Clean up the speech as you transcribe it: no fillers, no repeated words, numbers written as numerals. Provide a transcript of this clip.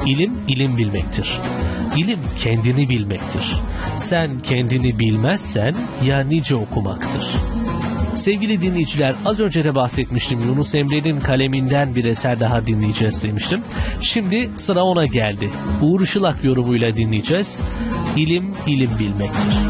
İlim, ilim bilmektir. İlim kendini bilmektir. Sen kendini bilmezsen ya nice okumaktır. Sevgili dinleyiciler, az önce de bahsetmiştim, Yunus Emre'nin kaleminden bir eser daha dinleyeceğiz demiştim. Şimdi sıra ona geldi. Uğur Işılak yorumuyla dinleyeceğiz. İlim, ilim bilmektir.